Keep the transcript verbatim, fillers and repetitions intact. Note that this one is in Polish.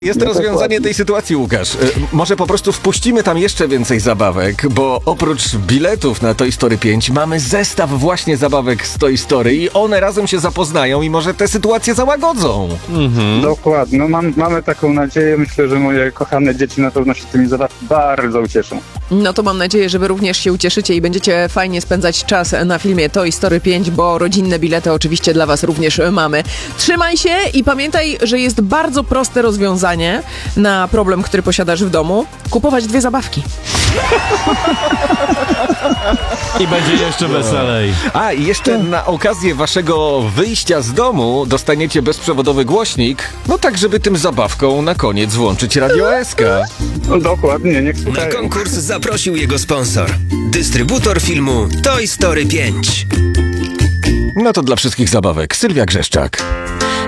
Jest No rozwiązanie dokładnie. tej sytuacji, Łukasz. Y, Może po prostu wpuścimy tam jeszcze więcej zabawek, bo oprócz biletów na Toy Story pięć mamy zestaw właśnie zabawek z Toy Story i one razem się zapoznają i może te sytuacje załagodzą. Dokładnie. No, mam, mamy taką nadzieję. Myślę, że moje kochane dzieci na pewno się tymi zabawkami bardzo ucieszą. No to mam nadzieję, że wy również się ucieszycie i będziecie fajnie spędzać czas na filmie Toy Story pięć, bo rodzinne bilety oczywiście dla was również mamy. Trzymaj się i pamiętaj, że jest bardzo proste rozwiązanie na problem, który posiadasz w domu. Kupować dwie zabawki. I będzie jeszcze weselej. A i jeszcze na okazję waszego wyjścia z domu dostaniecie bezprzewodowy głośnik, no tak, żeby tym zabawką na koniec włączyć Radio S K. No, dokładnie, niech Na słuchają. konkurs zaprosił jego sponsor. Dystrybutor filmu Toy Story pięć. No to dla wszystkich zabawek Sylwia Grzeszczak.